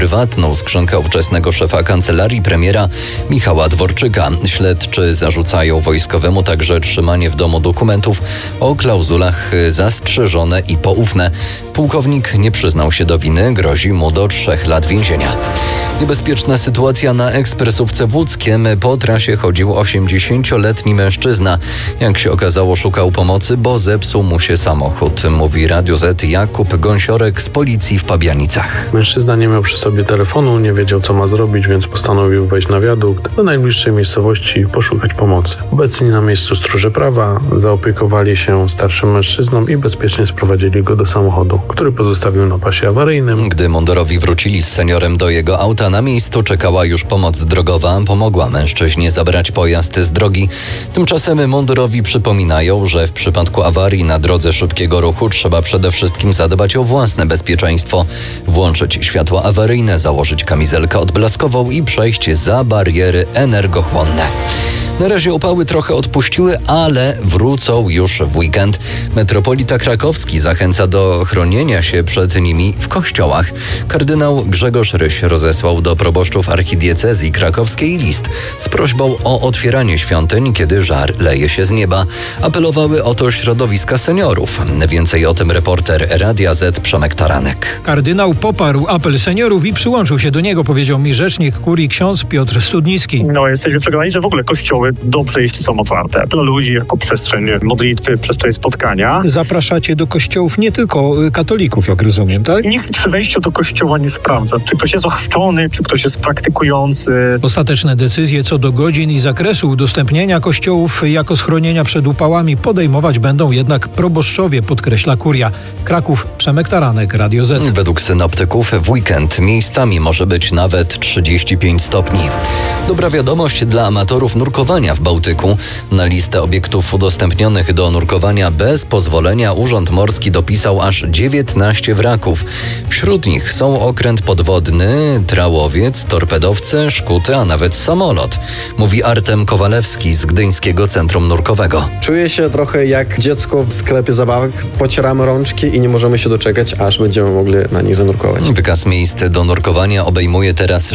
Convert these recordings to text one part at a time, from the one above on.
prywatną skrzynkę ówczesnego szefa kancelarii premiera Michała Dworczyka. Śledczy zarzucają wojskowemu także trzymanie w domu dokumentów o klauzulach zastrzeżone i poufne. Pułkownik nie przyznał się do winy, grozi mu do 3 lat więzienia. Niebezpieczna sytuacja na ekspresówce w Łódzkiem. Po trasie chodził 80-letni mężczyzna. Jak się okazało, szukał pomocy, bo zepsuł mu się samochód, mówi Radio Z Jakub Gąsiorek z policji w Pabianicach. Mężczyzna nie miał przy sobie telefonu, nie wiedział co ma zrobić, więc postanowił wejść na wiadukt do najbliższej miejscowości i poszukać pomocy. Obecni na miejscu stróże prawa zaopiekowali się starszym mężczyzną i bezpiecznie sprowadzili go do samochodu, który pozostawił na pasie awaryjnym. Gdy mundurowi wrócili z seniorem do jego auta, na miejscu czekała już pomoc drogowa. Pomogła mężczyźnie zabrać pojazd z drogi. Tymczasem mundurowi przypominają, że w przypadku awarii na drodze szybkiego ruchu trzeba przede wszystkim zadbać o własne bezpieczeństwo, włączyć światła awaryjne, założyć kamizelkę odblaskową i przejść za bariery energochłonne. Na razie upały trochę odpuściły, ale wrócą już w weekend. Metropolita krakowski zachęca do chronienia się przed nimi w kościołach. Kardynał Grzegorz Ryś rozesłał do proboszczów archidiecezji krakowskiej list z prośbą o otwieranie świątyń, kiedy żar leje się z nieba. Apelowały o to środowiska seniorów. Więcej o tym reporter Radia Z Przemek Taranek. Kardynał poparł apel seniorów i przyłączył się do niego, powiedział mi rzecznik kurii ksiądz Piotr Studnicki. Jesteśmy przekonani, że w ogóle kościoły dobrze, jeśli są otwarte. Dla ludzi jako przestrzeń modlitwy, przestrzeń spotkania. Zapraszacie do kościołów nie tylko katolików, jak rozumiem, tak? Nikt przy wejściu do kościoła nie sprawdza, czy ktoś jest ochrzczony, czy ktoś jest praktykujący. Ostateczne decyzje co do godzin i zakresu udostępnienia kościołów jako schronienia przed upałami podejmować będą jednak proboszczowie, podkreśla kuria. Kraków, Przemek Taranek, Radio Z. Według synoptyków w weekend miejscami może być nawet 35 stopni. Dobra wiadomość dla amatorów nurkowania w Bałtyku. Na listę obiektów udostępnionych do nurkowania bez pozwolenia Urząd Morski dopisał aż 19 wraków. Wśród nich są okręt podwodny, trałowiec, torpedowce, szkuty, a nawet samolot. Mówi Artem Kowalewski z Gdyńskiego Centrum Nurkowego. Czuję się trochę jak dziecko w sklepie zabawek. Pocieramy rączki i nie możemy się doczekać, aż będziemy mogli na nich zanurkować. Wykaz miejsc do nurkowania obejmuje teraz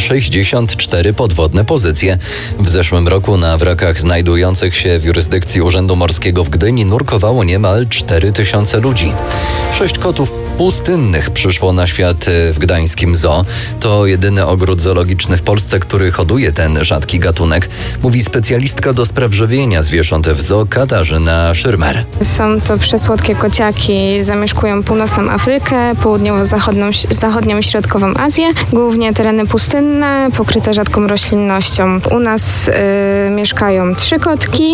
64 podwodne pozycje. W zeszłym roku na wrakach znajdujących się w jurysdykcji Urzędu Morskiego w Gdyni nurkowało niemal 4000 ludzi. 6 kotów pustynnych przyszło na świat w gdańskim zoo. To jedyny ogród zoologiczny w Polsce, który hoduje ten rzadki gatunek, mówi specjalistka do spraw żywienia zwierząt w zoo Katarzyna Szyrmer. Są to przesłodkie kociaki, zamieszkują północną Afrykę, południowo-zachodnią i środkową Azję, głównie tereny pustynne, pokryte rzadką roślinnością. U nas mieszkają 3 kotki,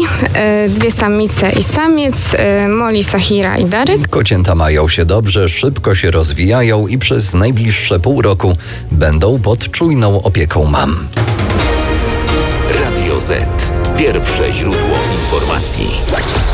2 samice i samiec, Moli, Sahira i Daryk. Kocięta mają się dobrze, szybko się rozwijają i przez najbliższe pół roku będą pod czujną opieką mam. Radio Z. Pierwsze źródło informacji.